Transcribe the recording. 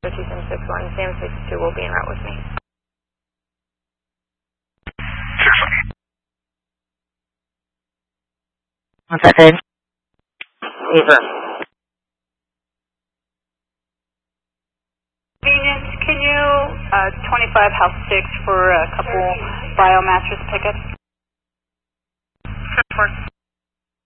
Sam61, Sam62 will be en route with me. One second. Over. Convenience, can you 25 House 6 for a couple biomattress pickups? 10-4.